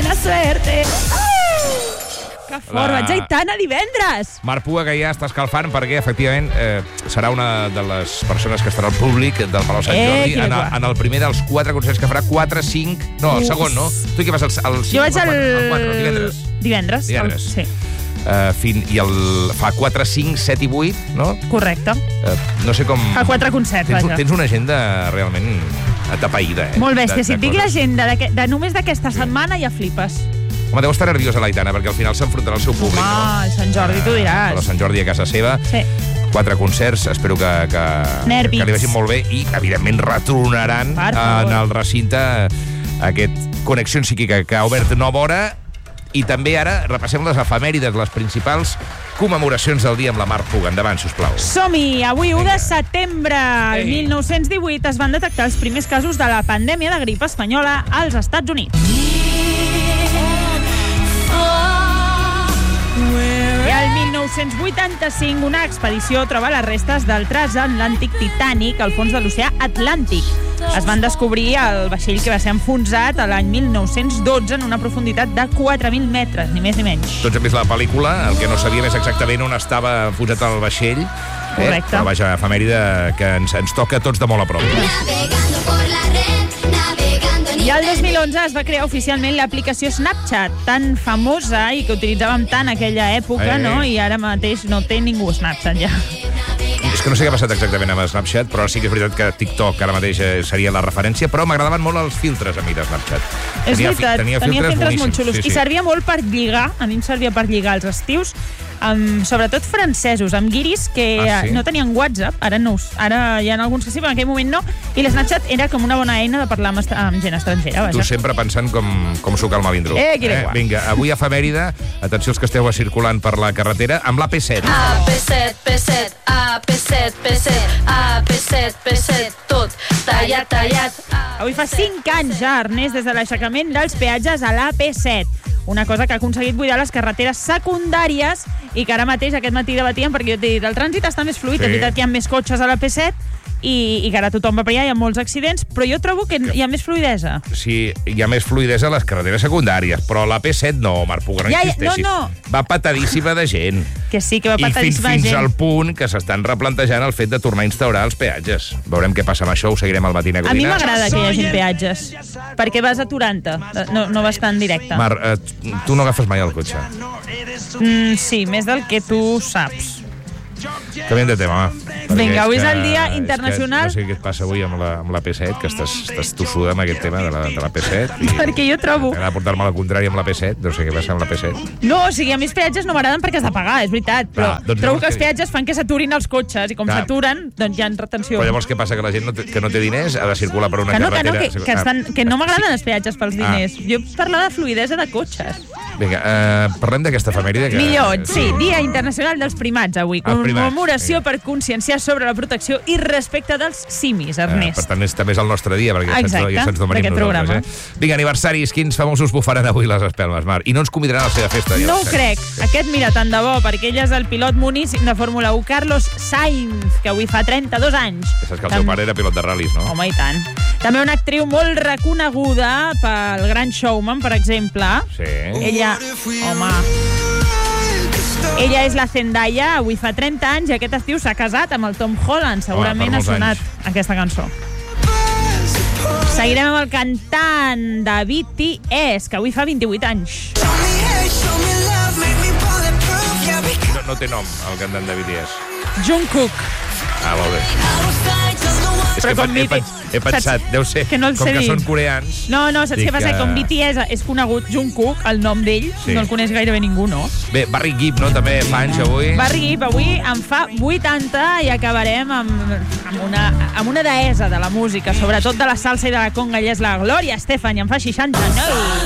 buena suerte. Que fort, vaig a Aitana divendres. Marc Pua, que ja està escalfant perquè, efectivament, serà una de les persones que estarà al públic del Palau Sant Jordi en el primer dels 4 concerts que farà, 4, 5... No, el segon, no? Tu què vas al 5? Jo vaig al 4, divendres. Divendres. Sí. I fa 4, 5, 7 i 8, no? Correcte. No sé com... Fa 4 concerts, vaja. Tens una agenda realment atapeïda, Molt bèstia. Si et dic l'agenda de només d'aquesta setmana, ja flipes. Home, deu estar nerviosa l'Aitana, perquè al final s'enfrontarà al seu públic, no? Home, el Sant Jordi, tu diràs. El Sant Jordi a casa seva. Sí. 4 concerts, espero que li vagin molt bé i, evidentment, retornaran en el recinte aquest Connexió Psíquica que ha obert nova hora. I també ara repassem les efemèrides, les principals commemoracions del dia amb la Marc Puga. Endavant, sisplau. Som-hi! Avui, 1 de setembre del 1918, es van detectar els primers casos de la pandèmia de grip espanyola als Estats Units. I el 1985, una expedició troba les restes del transatlàntic Titanic al fons de l'oceà Atlàntic. Es van descobrir el vaixell que va ser enfonsat l'any 1912 en una profunditat de 4.000 metres, ni més ni menys. Tots hem vist la pel·lícula, el que no sabíem és exactament on estava enfonsat el vaixell. Correcte. Però vaja, efemèride que ens toca a tots de molt a prop. I el 2011 es va crear oficialment l'aplicació Snapchat, tan famosa i que utilitzàvem tant aquella època, no? I ara mateix no té ningú Snapchat ja. És que no sé què ha passat exactament amb Snapchat, però sí que és veritat que TikTok ara mateix seria la referència, però m'agradaven molt els filtres a mi de Snapchat. És veritat, tenia filtres molt xulos. Sí. I servia molt per lligar, a mi em servia per lligar els estius, sobretot francesos, amb guiris que no tenien WhatsApp, ara hi ha alguns que sí, però en aquell moment no, i l'Snapchat era com una bona eina de parlar amb gent estrangera. Tu sempre pensant com sucar el malindro. Vinga, avui efemèride, atenció els que esteu circulant per la carretera, amb l'AP7. AP7, P7, AP7, P7, AP7, P7, tot tallat. Avui fa 5 anys ja, Ernest, des de l'aixecament dels peatges a l'AP7. Una cosa que ha aconseguit buidar les carreteres secundàries i que ara mateix, aquest matí debatíem, perquè jo t'he dit, el trànsit està més fluid, és veritat que hi ha més cotxes a l'AP7 i que ara tothom va per allà, hi ha molts accidents, però jo trobo que hi ha més fluidesa. Sí, hi ha més fluidesa a les carreteres secundàries, però l'AP7 no, Marc Puga, no insisteixis. Va patadíssima de gent. Que sí, que va patadíssima de gent. I fins al punt que s'estan replantejant el fet de tornar a instaurar els peatges. Veurem què passa amb això, ho seguirem al Matí Negodina. A mi m'agrada que hi hagi peatges, perquè vas aturant-te, no vas tan directe. Marc, tu no agafes mai el cotxe. Sí, més del que tu saps. Canviem de tema, Vinga, avui és el dia internacional... No sé què et passa avui amb la P7, que estàs tossuda amb aquest tema de la P7. Perquè jo trobo... M'agrada portar-me la contrària amb la P7, no sé què passa amb la P7. No, o sigui, a mi els peatges no m'agraden perquè has de pagar, és veritat, però trobo que els peatges fan que s'aturin els cotxes i com s'aturen, doncs hi ha retenció. Però llavors què passa? Que la gent que no té diners ha de circular per una carretera... Que no m'agraden els peatges pels diners. Jo parlo de fluidesa de cotxes. Vinga, parlem d'aquesta efemèride que... Millor, sí, Dia Internacional dels Primats avui. Commemoració per conscienciar sobre la protecció i respecte dels simis, Ernest. Per tant, també és el nostre dia, perquè ja se'ns domarim nosaltres. Vinga, aniversaris, quins famosos bufaran avui les espelmes, Marc? I no ens convidaran a la seva festa. No ho crec. Aquest, mira, tant de bo, perquè ell és el pilot moníssim de Fórmula 1, Carlos Sainz, que avui fa 32 anys. Saps que el seu pare era pilot de ral·lis, no? Home, i tant. També una actriu molt reconeguda pel Gran Showman, per exemple. Sí. Ella és la Zendaya, avui fa 30 anys, i aquest estiu s'ha casat amb el Tom Holland. Segurament ha sonat aquesta cançó. Seguirem amb el cantant de BTS, que avui fa 28 anys. No té nom, el cantant de BTS. Jungkook. Molt bé. És que he pensat, deu ser, com que són coreans... No, saps què passa? Com BTS és conegut, Jungkook, el nom d'ell, no el coneix gairebé ningú, no? Bé, Barry Gibb, no? També fa anys avui. Barry Gibb avui en fa 80 i acabarem amb una deessa de la música, sobretot de la salsa i de la conga, ella és la Gloria Estefan, i en fa 69.